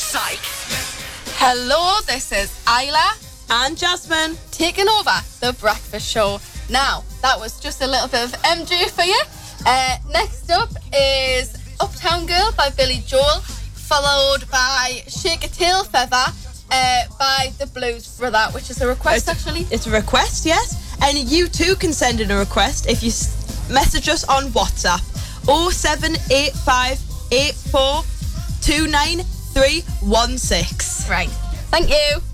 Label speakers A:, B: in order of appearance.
A: Psych.
B: Hello, this is Isla
C: and Jasmine
B: taking over the breakfast show. Now, that was just a little bit of MJ for you. Next up is Uptown Girl by Billy Joel, followed by Shake a Tail Feather by the Blues Brother, which is a request actually.
C: It's a request, yes. And you too can send in a request if you message us on WhatsApp 07858429316.
B: Right. Thank you.